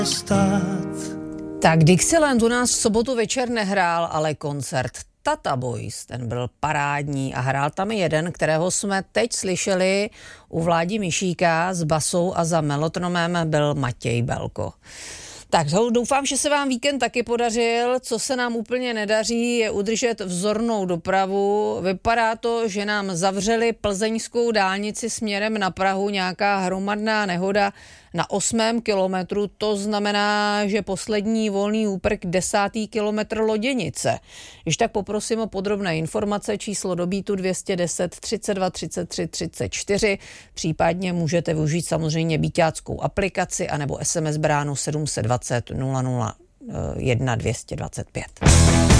Tak Dixieland u nás v sobotu večer nehrál, ale koncert Tata Boys, ten byl parádní a hrál tam i jeden, kterého jsme teď slyšeli u Vládi Mišíka s basou a za melotromem byl Matěj Belko. Tak doufám, že se vám víkend taky podařil. Co se nám úplně nedaří, je udržet vzornou dopravu. Vypadá to, že nám zavřeli plzeňskou dálnici směrem na Prahu, nějaká hromadná nehoda na 8. kilometru. To znamená, že poslední volný úprk 10. kilometr Loděnice. Když tak poprosím o podrobné informace, číslo do Beatu 210 32 33 34. Případně můžete využít samozřejmě beatáckou aplikaci anebo SMS bránu 720 001 225.